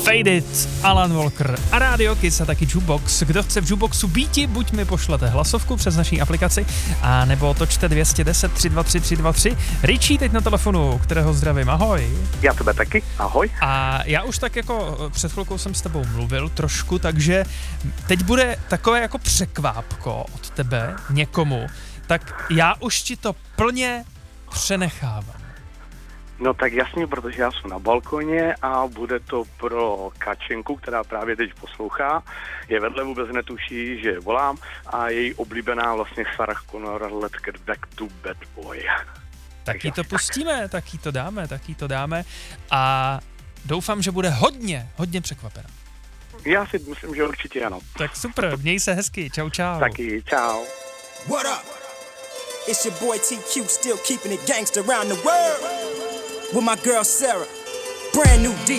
Fade It, Alan Walker a Radio Kiss a taky Jukebox. Kdo chce v Jukeboxu býti, buď mi pošlete hlasovku přes naší aplikaci, a nebo točte 210 323 323. Richie teď na telefonu, kterého zdravím, ahoj. Já tebe taky, ahoj. A já už tak jako před chvilkou jsem s tebou mluvil trošku, takže teď bude takové jako překvápko od tebe někomu, tak já už ti to plně přenechávám. No tak jasně, protože já jsem na balkoně a bude to pro Kačenku, která právě teď poslouchá. Je vedle, vůbec netuší, že volám, a její oblíbená vlastně Sarah Connor, Let's Get Back to Bad Boy. Tak jí to pustíme, tak jí to dáme a doufám, že bude hodně překvapená. Já si myslím, že určitě ano. Tak super, měj se hezky, čau. Taky, čau. What up? It's your boy TQ, still keeping it gangster around the world. With my girl Sarah, brand new D.